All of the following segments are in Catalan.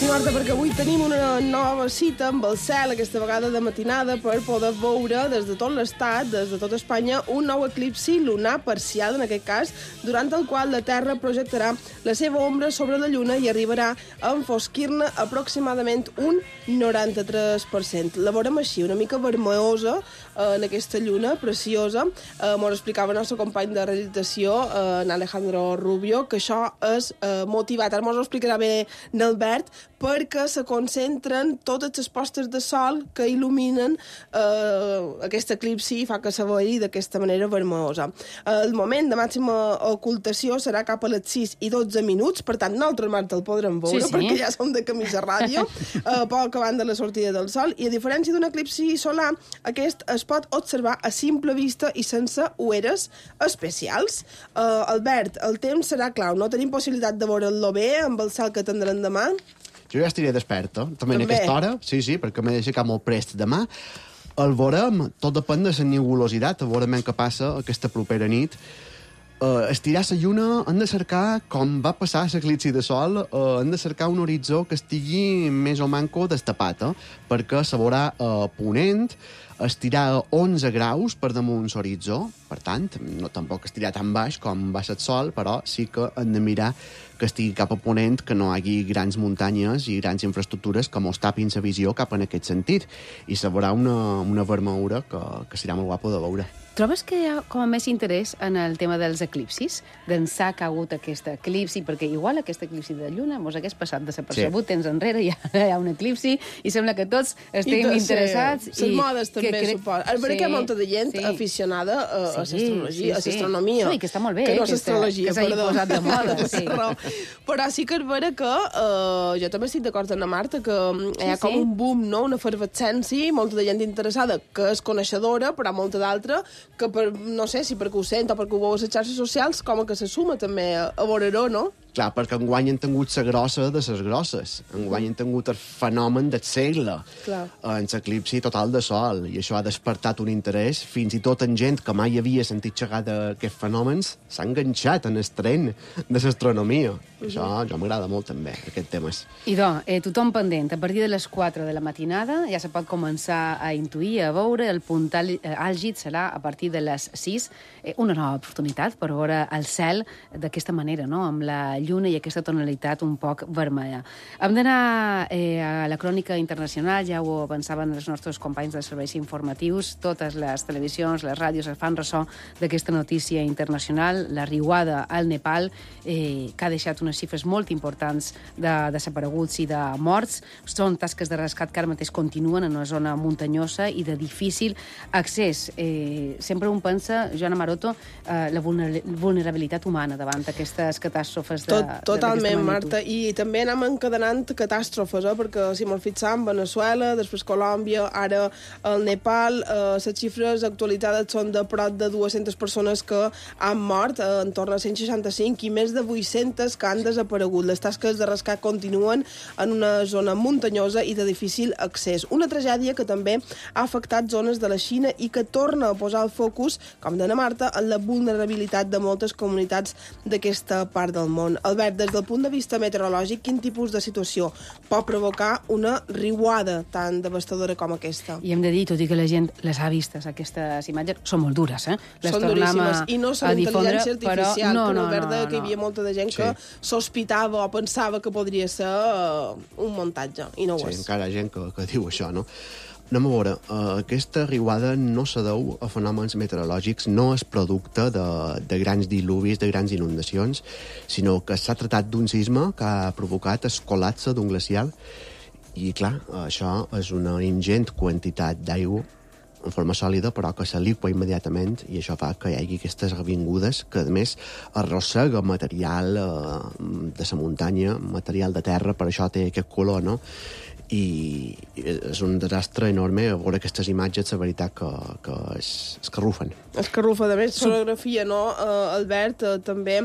Marta, perquè avui tenim una nova cita amb el cel, aquesta vegada de matinada, per poder veure des de tot l'estat, des de tot Espanya, un nou eclipsi lunar parcial, en aquest cas, durant el qual la Terra projectarà la seva ombra sobre la Lluna i arribarà a enfosquir-ne aproximadament un 93%. La veurem així, una mica vermellosa, en aquesta lluna preciosa. M'ho explicava el nostre company de realització, en Alejandro Rubio, que això és motivat. Ara m'ho explicarà bé n'Albert, perquè se concentren totes les postes de sol que il·luminen aquest eclipsi i fa que se vegi d'aquesta manera vermellosa. El moment de màxima ocultació serà cap a les 6 i 12 minuts, per tant, nosaltres, Marta, el podrem veure, perquè ja som de camisa ràdio, poc abans de la sortida del sol, i a diferència d'un eclipsi solar, aquest es pot observar a simple vista i sense ulleres especials. Albert, el temps serà clau, no tenim possibilitat de veure'l bé amb el cel que tindrem demà? Jo ja estiré desperta, també en aquesta hora, sí, perquè m'he d'aixecar molt prest demà. El veurem, tot depèn de la nebulositat, veurem què passa aquesta propera nit. Estirar la lluna, hem de cercar, com va passar l'eclipsi de sol, hem de cercar un horitzó que estigui més o manco destapat, perquè se veurà ponent, estirar a 11 graus per damunt l'horitzó, per tant, no tampoc estirar tan baix com baixa el sol, però sí que hem de mirar que estigui cap a ponent, que no hi hagi grans muntanyes i grans infraestructures que mos tapin la visió cap en aquest sentit. I se veurà una vermellura que serà molt guapo de veure. Trobes que hi ha com a més interès en el tema dels eclipsis? D'ençà que ha hagut aquest eclipsi, perquè igual aquest eclipsi de lluna mos hagués passat desapercebut temps enrere, hi ha un eclipsi, i sembla que tots estem interessats. Les modes també, suposo. Perquè hi ha molta de gent aficionada a l'astrologia, a l'astronomia. I que està molt bé, que no l'astrologia, que s'hagi posat de moda. Però sí que és vera que jo també estic d'acord amb la Marta, que hi ha com un boom, una efervescència, molta de gent interessada, que és coneixedora, però molta d'altra que, no sé si perquè ho sent o perquè ho veu a les xarxes socials, com que se suma també a veure-ho, no? Clar, perquè enguany han tingut la grossa de les grosses. Enguany han tingut el fenomen del segle. En l'eclipsi total de sol. I això ha despertat un interès. Fins i tot en gent que mai havia sentit xerrar d'aquests fenòmens s'ha enganxat en el tren de l'astronomia. Això jo m'agrada molt, també, aquests temes. Idò, tothom pendent. A partir de les 4 de la matinada ja se pot començar a intuir, a veure. El punt àlgid serà a partir de les 6. Una nova oportunitat per veure el cel d'aquesta manera, no?, amb la lluna i aquesta tonalitat un poc vermella. Hem d'anar a la crònica internacional, ja ho avançaven els nostres companys dels serveis informatius, totes les televisions, les ràdios es fan ressò d'aquesta notícia internacional, la riuada al Nepal, que ha deixat unes xifres molt importants de desapareguts i de morts. Són tasques de rescat que ara mateix continuen en una zona muntanyosa i de difícil accés. Sempre un pensa, Joana Maroto, la vulnerabilitat humana davant d'aquestes catàstrofes Totalment, Marta. I també anem encadenant catàstrofes, perquè si me'l fixam, Venezuela, després Colòmbia, ara el Nepal, les xifres actualitzades són de prop de 200 persones que han mort, en torn a 165, i més de 800 que han desaparegut. Les tasques de rescat continuen en una zona muntanyosa i de difícil accés. Una tragèdia que també ha afectat zones de la Xina i que torna a posar el focus, com deia Marta, en la vulnerabilitat de moltes comunitats d'aquesta part del món. Albert, des del punt de vista meteorològic, quin tipus de situació pot provocar una riuada tan devastadora com aquesta? I hem de dir, tot i que la gent les ha vistes, aquestes imatges, són molt dures, Les són duríssimes, i no són intel·ligència artificial, però verda que hi havia molta de gent que sospitava o pensava que podria ser un muntatge, i no ho és. Sí, encara hi ha gent que diu això, no? Anem a veure, aquesta riuada no se deu a fenòmens meteorològics, no és producte de grans diluvis, de grans inundacions, sinó que s'ha tractat d'un sisme que ha provocat el col·lapse d'un glacial. I, clar, això és una ingent quantitat d'aigua en forma sòlida, però que s'aliqua immediatament, i això fa que hi hagi aquestes revingudes que, a més, arrossega material de la muntanya, material de terra, per això té aquest color, no? I és un desastre enorme a veure aquestes imatges, la veritat que escarrufen. Escarrufa, de més, fotografia, no, Albert, també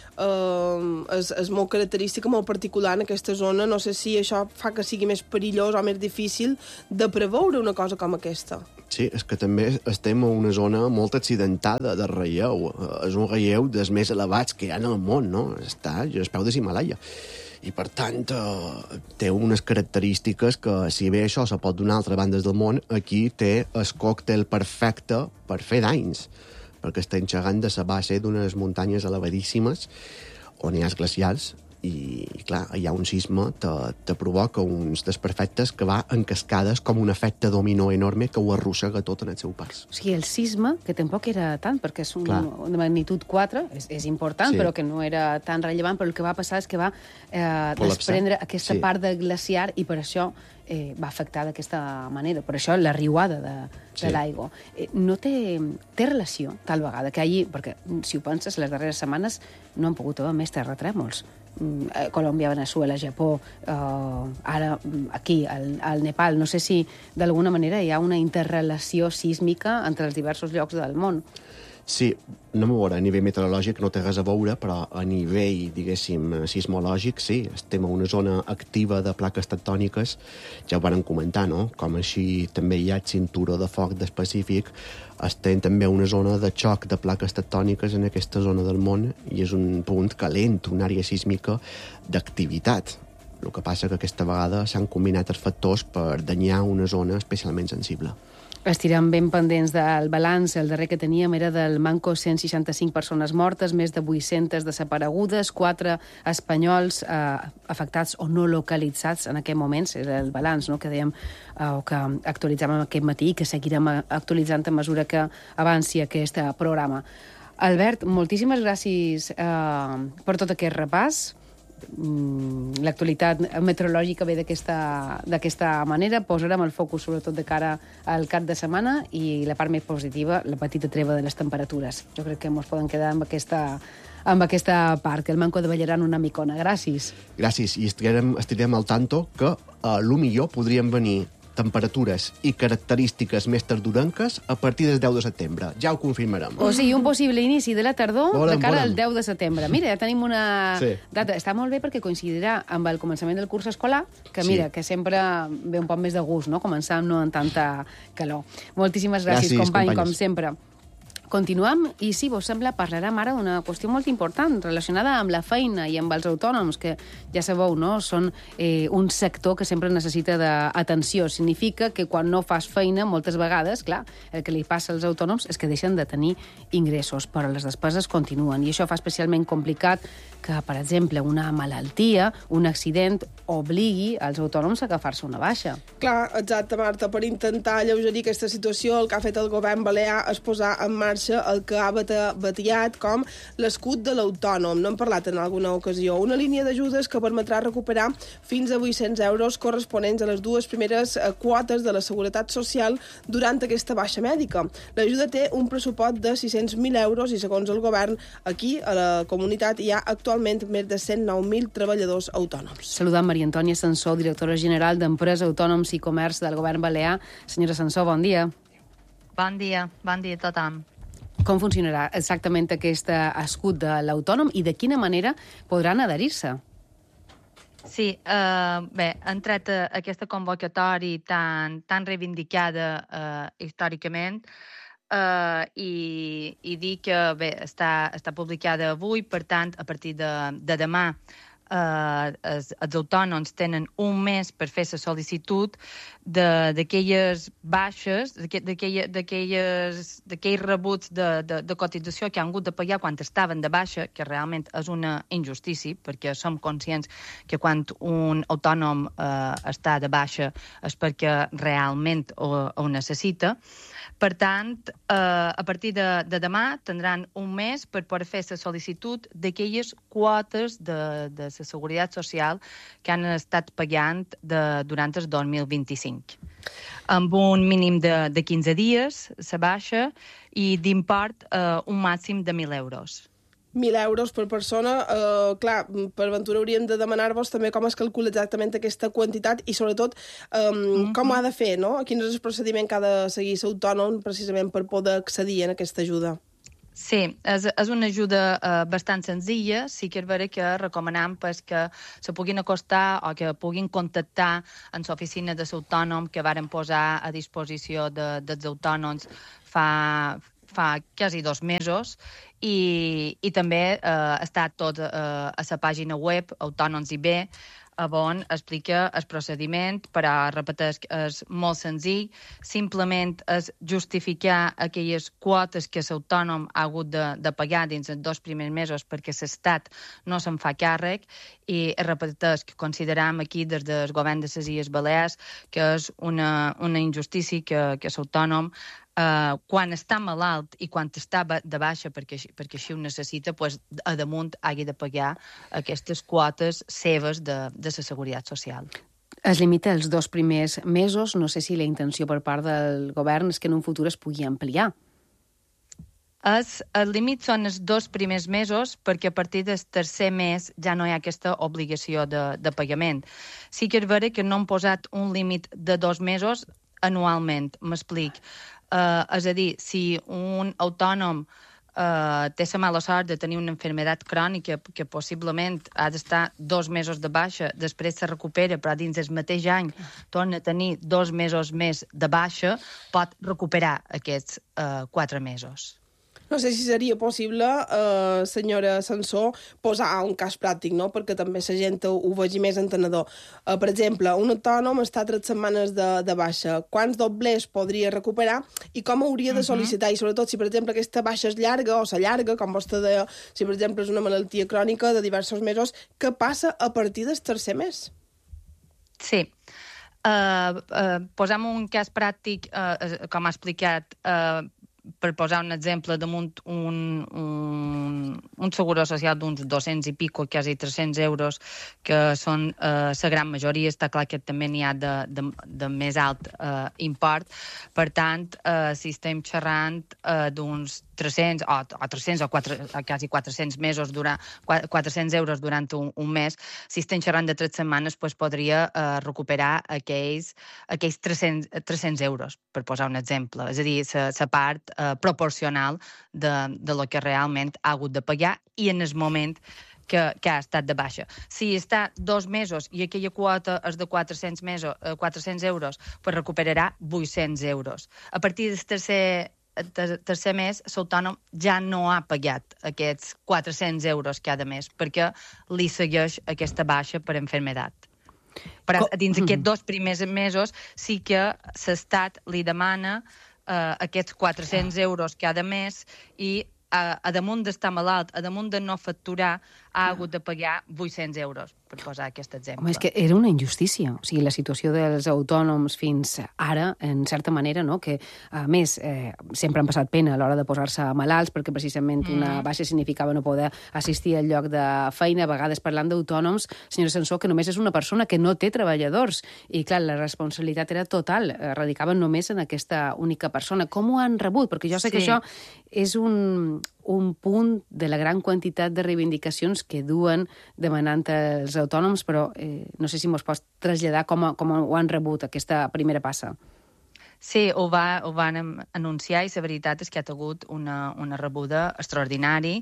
és molt característica, molt particular en aquesta zona. No sé si això fa que sigui més perillós o més difícil de preveure una cosa com aquesta. Sí, és que també estem en una zona molt accidentada de relleu. És un relleu dels més elevats que hi ha en el món, no? Està als peus de l'Himalaya. I, per tant, té unes característiques que, si bé això se pot donar a altres bandes del món, aquí té el còctel perfecte per fer danys, perquè està enxegant de la base d'unes muntanyes elevadíssimes on hi ha glacials i, clar, hi ha un sisme que te provoca uns desperfectes que va en cascades com un efecte dominó enorme que ho arrossega tot en el seu pas. O sigui, el sisme, que tampoc era tant, perquè és de magnitud 4, és important, sí, però que no era tan rellevant, però el que va passar és que va desprendre aquesta part de glaciar i per això va afectar d'aquesta manera. Per això la riuada de l'aigua. No té relació, tal vegada, que allí, perquè si ho penses, les darreres setmanes no han pogut haver més terratrèmols. Colòmbia, Venezuela, Japó, ara aquí, al Nepal. No sé si d'alguna manera hi ha una interrelació sísmica entre els diversos llocs del món. Sí, no m'ho veurà, a nivell meteorològic no té res a veure, però a nivell, diguéssim, sismològic, sí, estem en una zona activa de plaques tectòniques, ja ho varen comentar, no? Com així també hi ha cinturó de foc del Pacífic, estem també en una zona de xoc de plaques tectòniques en aquesta zona del món i és un punt calent, una àrea sísmica d'activitat. El que passa que aquesta vegada s'han combinat els factors per danyar una zona especialment sensible. Estirem ben pendents del balanç. El darrer que teníem era del Manco, 165 persones mortes, més de 800 desaparegudes, 4 espanyols afectats o no localitzats en aquest moment. Era el balanç, no?, que dèiem o que actualitzàvem aquest matí i que seguirem actualitzant a mesura que avanci aquest programa. Albert, moltíssimes gràcies per tot aquest repàs. L'actualitat meteorològica ve d'aquesta manera. Posarem el focus sobretot de cara al cap de setmana i la part més positiva, la petita treva de les temperatures. Jo crec que ens poden quedar amb aquesta part, que el Manco de Ballaran una micona. Gràcies. Gràcies, i estirem al tanto que lo millor podrien venir temperatures i característiques més tardorenques a partir del 10 de setembre. Ja ho confirmarem. O sigui, un possible inici de la tardor de cara al 10 de setembre. Mira, ja tenim una data. Està molt bé perquè coincidirà amb el començament del curs escolar, que mira, que sempre ve un poc més de gust, no?, començar no en tanta calor. Moltíssimes gràcies, company, com sempre. Continuem i, si vos sembla, parlarem ara d'una qüestió molt important relacionada amb la feina i amb els autònoms, que ja sabeu, no?, són un sector que sempre necessita d'atenció. Significa que quan no fas feina, moltes vegades, clar, el que li passa als autònoms és que deixen de tenir ingressos, però les despeses continuen. I això fa especialment complicat que, per exemple, una malaltia, un accident, obligui els autònoms a agafar-se una baixa. Clar, exacte, Marta. Per intentar alleugerir aquesta situació, el que ha fet el govern balear és posar en marxa el que ha batallat com l'escut de l'autònom. No hem parlat en alguna ocasió. Una línia d'ajudes que permetrà recuperar fins a 800 euros corresponents a les 2 primeres quotes de la Seguretat Social durant aquesta baixa mèdica. L'ajuda té un pressupost de 600.000 euros i, segons el govern, aquí, a la comunitat, hi ha actualment més de 109.000 treballadors autònoms. Saludant Maria Antònia Sansó, directora general d'Empresa, Autònoms i Comerç del Govern Balear. Senyora Sansó, bon dia. Bon dia a tothom. Com funcionarà exactament aquest escut de l'autònom i de quina manera podran adherir-se? Sí, bé, han tret aquesta convocatòria tan reivindicada històricament i dir que bé, està publicada avui, per tant, a partir de demà els autònoms tenen un mes per fer la sol·licitud d'aquelles baixes, d'aquells rebuts de cotització que han hagut de pagar quan estaven de baixa, que realment és una injustícia, perquè som conscients que quan un autònom està de baixa és perquè realment ho necessita. Per tant, a partir de demà tindran un mes per poder fer la sol·licitud d'aquelles quotes de la Seguretat Social que han estat pagant durant el 2025. Amb un mínim de 15 dies, la baixa, i d'import un màxim de 1.000 euros. 1.000 euros per persona. Clar, per ventura hauríem de demanar-vos també com es calcula exactament aquesta quantitat i, sobretot, com ho ha de fer, no? Quin és el procediment que ha de seguir l'autònom precisament per poder accedir a aquesta ajuda? Sí, és una ajuda bastant senzilla. Sí que és vera que recomanem que se puguin acostar o que puguin contactar en l'oficina de l'autònom que varen posar a disposició dels autònoms fa fa quasi 2 mesos i també està tot a la pàgina web Autònoms IB, on explica el procediment, però repeteix que és molt senzill, simplement és justificar aquelles quotes que l'autònom ha hagut de pagar dins els 2 primers mesos perquè l'Estat no se'n fa càrrec, i repeteix que consideram aquí des del govern de les Illes Balears que és una injustícia que l'autònom quan està malalt i quan està de baixa perquè així ho necessita, pues, a damunt hagi de pagar aquestes quotes seves de la Seguretat Social. Es limita als 2 primers mesos. No sé si la intenció per part del govern és que en un futur es pugui ampliar. El límit són els 2 primers mesos perquè a partir del tercer mes ja no hi ha aquesta obligació de pagament. Sí que és vera que no han posat un límit de 2 mesos anualment, m'explic. És a dir, si un autònom té la mala sort de tenir una malaltia crònica que possiblement ha d'estar 2 mesos de baixa, després se recupera, però dins del mateix any torna a tenir 2 mesos més de baixa, pot recuperar aquests 4 mesos. No sé si seria possible, senyora Sansó, posar un cas pràctic, no? Perquè també la gent ho vegi més entenedor. Per exemple, un autònom està 3 setmanes de baixa. Quants doblers podria recuperar i com hauria de sol·licitar? I sobretot, si per exemple aquesta baixa és llarga o s'allarga, com vostè deia, si per exemple és una malaltia crònica de diversos mesos, què passa a partir del tercer mes? Sí. Posem un cas pràctic, com ha explicat, per posar un exemple, damunt un seguro social d'uns 200 i pico, quasi 300 euros, que són la gran majoria, està clar que també n'hi ha de més alt import. Per tant, si estem xerrant d'uns 300 o quasi 400 mesos, 400 euros durant un mes, si estem xerrant de 3 setmanes, doncs podria recuperar aquells 300 euros, per posar un exemple. És a dir, la part proporcional de lo que realment ha hagut de pagar i en el moment que ha estat de baixa. Si està 2 mesos i aquella quota és de 400 euros, pues recuperarà 800 euros. A partir del tercer mes, l'autònom ja no ha pagat aquests 400 euros cada mes perquè li segueix aquesta baixa per malaltia. Però dins aquests 2 primers mesos sí que l'Estat li demana aquests 400 euros cada mes i a damunt d'estar malalt, a damunt de no facturar, ha hagut de pagar 800 euros, per posar aquest exemple. Home, és que era una injustícia. O sigui, la situació dels autònoms fins ara, en certa manera, no? Que, a més, sempre han passat pena a l'hora de posar-se malalts, perquè precisament una baixa significava no poder assistir al lloc de feina. A vegades parlant d'autònoms, senyora Sansó, que només és una persona que no té treballadors. I, clar, la responsabilitat era total. Radicaven només en aquesta única persona. Com ho han rebut? Perquè jo sé que això és un punt de la gran quantitat de reivindicacions que duen demanant els autònoms, però no sé si mos pots traslladar com ho han rebut, aquesta primera passa. Sí, ho van anunciar i la veritat és que ha hagut una rebuda extraordinària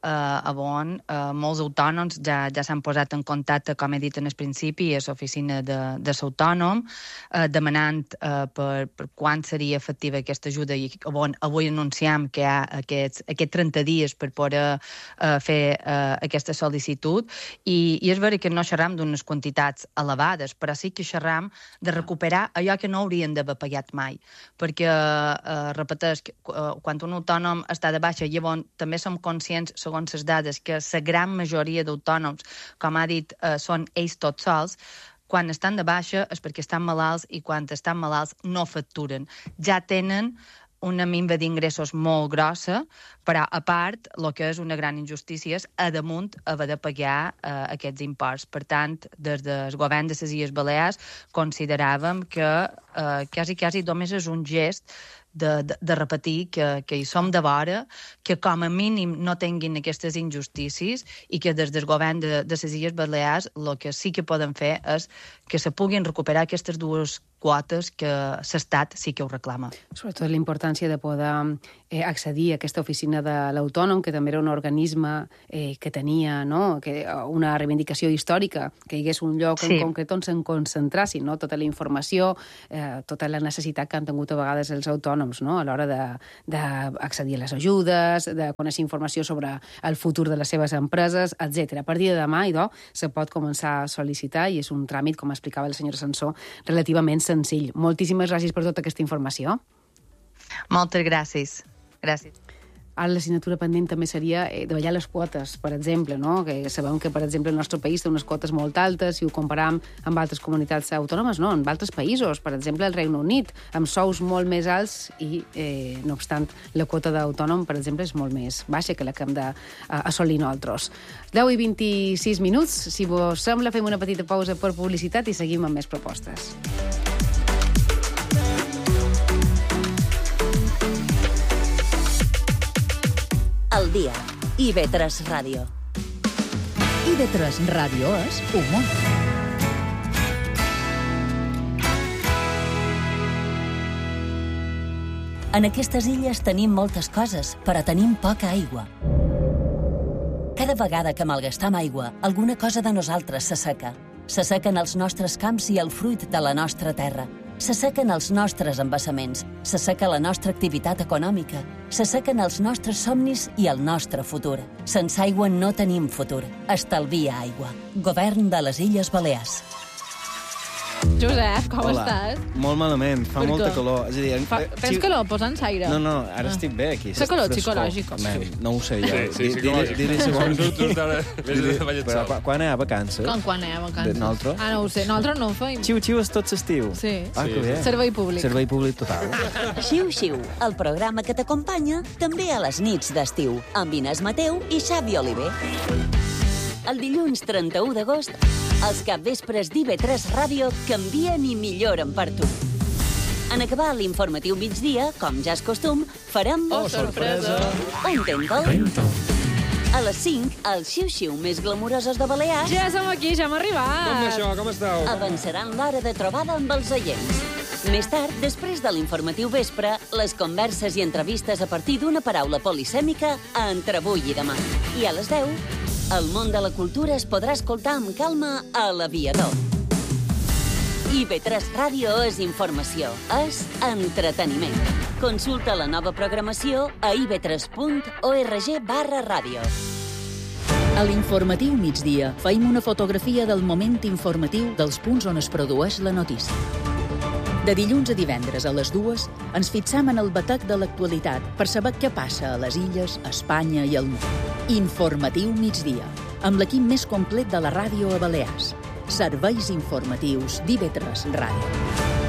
on molts autònoms ja s'han posat en contacte, com he dit en el principi, a l'oficina de l'autònom, demanant per quan seria efectiva aquesta ajuda i on avui anunciem que hi ha aquests 30 dies per poder fer aquesta sol·licitud i és vera que no xerram d'unes quantitats elevades, però sí que xerram de recuperar allò que no haurien d'haver pagat mai, perquè, repeteix, quan un autònom està de baixa, llavors també som conscients, segons les dades, que la gran majoria d'autònoms, com ha dit, són ells tots sols. Quan estan de baixa és perquè estan malalts i quan estan malalts no facturen. Ja tenen una minva d'ingressos molt grossa, però a part, el que és una gran injustícia és a damunt haver de pagar aquests imports. Per tant, des del govern de les Illes Balears consideràvem que quasi només és un gest de repetir que hi som de vora, que com a mínim no tinguin aquestes injustícies i que des del govern de les Illes Balears el que sí que poden fer és que se puguin recuperar aquestes dues quotes que l'Estat sí que ho reclama. Sobretot la importància de poder accedir a aquesta oficina de l'autònom, que també era un organisme que tenia una reivindicació històrica, que hi hagués un lloc en concret on se'n concentrassin tota la informació, tota la necessitat que han tingut a vegades els autònoms a l'hora d'accedir a les ajudes, de conèixer informació sobre el futur de les seves empreses, etc. A partir de demà, se pot començar a sol·licitar i és un tràmit, com explicava la senyora Sansó, relativament senzill. Moltíssimes gràcies per tota aquesta informació. Moltes gràcies. Gràcies. Ara l'assignatura pendent també seria davallar les quotes, per exemple, que sabem que, per exemple, el nostre país té unes quotes molt altes, si ho comparam amb altres comunitats autònomes, amb altres països, per exemple, el Regne Unit, amb sous molt més alts i, no obstant, la quota d'autònom, per exemple, és molt més baixa que la que hem d'assolir nosaltres. 10 i 26 minuts, si vos sembla, fem una petita pausa per publicitat i seguim amb més propostes. El dia. IB3 Ràdio. IB3 Ràdio és humor. En aquestes illes tenim moltes coses, però tenim poca aigua. Cada vegada que malgastam aigua, alguna cosa de nosaltres s'asseca. S'assequen els nostres camps i el fruit de la nostra terra. S'assequen els nostres embassaments, s'asseca la nostra activitat econòmica, s'assequen els nostres somnis i el nostre futur. Sense aigua no tenim futur. Estalvia aigua. Govern de les Illes Balears. Josep, com estàs? Molt malament, fa molta calor. És a dir, tens calor? Posa'ns aire. No, ara estic bé aquí. Fa calor psicològic. No ho sé jo. Sí, Diré segon. Però quan hi ha vacances? Quan hi ha vacances? Nosaltres? No ho sé, nosaltres no ho feim. Xiu-xiu és tot l'estiu. Sí. Que bé. Servei públic. Servei públic total. Xiu-xiu, el programa que t'acompanya també a les nits d'estiu, amb Inés Mateu i Xavi Oliver. El dilluns 31 d'agost, els capvespres d'IB3 Ràdio canvien i milloren per tu. En acabar l'informatiu migdia, com ja és costum, farem... Oh, sorpresa! Un tento. A les 5, els xiu-xiu més glamurosos de Balears... Ja som aquí, ja hem arribat! Com això, com esteu? Avançaran l'hora de trobada amb els oients. Més tard, després de l'informatiu vespre, les converses i entrevistes a partir d'una paraula polisèmica a Entre avui i demà. I a les 10, el món de la cultura es podrà escoltar amb calma a l'Aviador. IB3 Ràdio és informació, és entreteniment. Consulta la nova programació a ib3.org/ràdio. A l'informatiu migdia feim una fotografia del moment informatiu dels punts on es produeix la notícia. De dilluns a divendres a les 2 ens fixam en el batec de l'actualitat per saber què passa a les illes, a Espanya i al món. Informatiu migdia, amb l'equip més complet de la ràdio a Balears. Serveis informatius d'IB3 Ràdio.